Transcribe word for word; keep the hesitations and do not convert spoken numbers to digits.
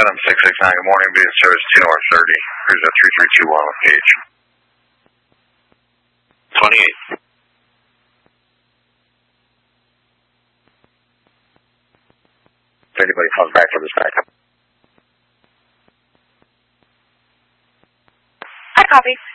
Adam six six nine, good morning, being service two north thirty, cruise at three three two one with Gage. twenty-eight. If anybody comes back for this backup. I copy.